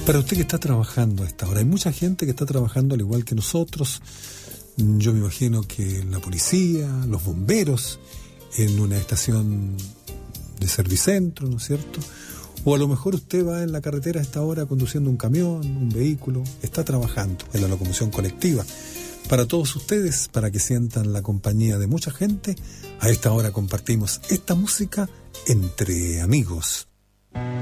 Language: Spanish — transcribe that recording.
Para usted que está trabajando a esta hora, hay mucha gente que está trabajando al igual que nosotros. Yo me imagino que la policía, los bomberos, en una estación de Servicentro, ¿no es cierto? O a lo mejor usted va en la carretera a esta hora conduciendo un camión, un vehículo, está trabajando en la locomoción colectiva. Para todos ustedes, para que sientan la compañía de mucha gente, a esta hora compartimos esta música entre amigos.